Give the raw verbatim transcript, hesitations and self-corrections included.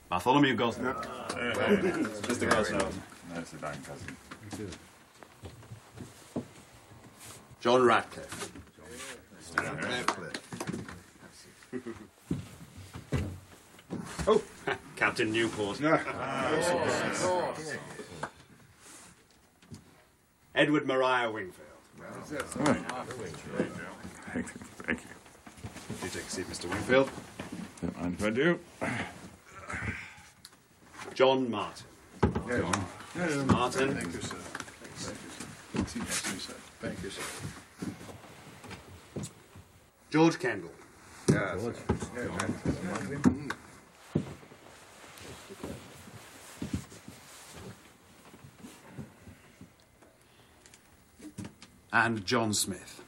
Bartholomew Gosnell. Mister Gosnell. That's the dying cousin. John Ratcliffe. Oh, Captain Newport. Edward Maria Wingfield. Thank you. Thank you. Do take a seat, Mister Wingfield. Don't mind if I do. John Martin. John. Martin. Thank you, sir. Thank you, sir. Thank you, sir. George Kendall. Yeah, George. And John Smith.